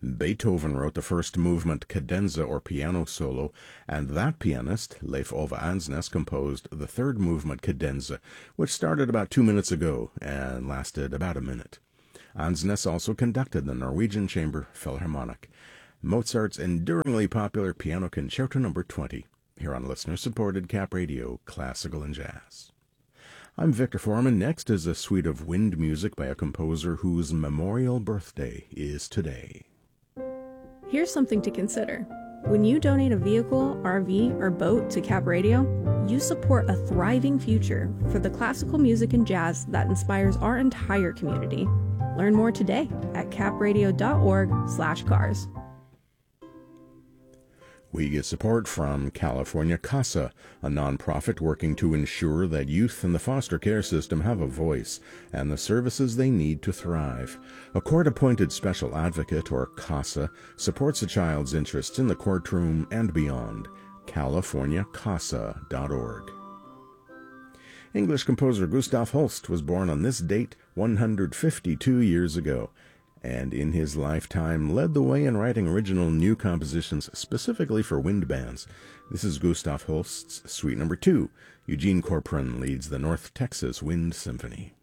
Beethoven wrote the first movement cadenza or piano solo, and that pianist, Leif Ove Ansnes, composed the third movement cadenza, which started about 2 minutes ago and lasted about a minute. Ansnes also conducted the Norwegian Chamber Philharmonic. Mozart's enduringly popular Piano Concerto No. 20, here on listener-supported Cap Radio, Classical and Jazz. I'm Victor Foreman. Next is a suite of wind music by a composer whose memorial birthday is today. Here's something to consider. When you donate a vehicle, RV, or boat to Cap Radio, you support a thriving future for the classical music and jazz that inspires our entire community. Learn more today at capradio.org/cars. We get support from California CASA, a nonprofit working to ensure that youth in the foster care system have a voice and the services they need to thrive. A court-appointed special advocate, or CASA, supports a child's interests in the courtroom and beyond. CaliforniaCASA.org. English composer Gustav Holst was born on this date 152 years ago, and in his lifetime led the way in writing original new compositions specifically for wind bands. This is Gustav Holst's Suite No. 2. Eugene Corcoran leads the North Texas Wind Symphony.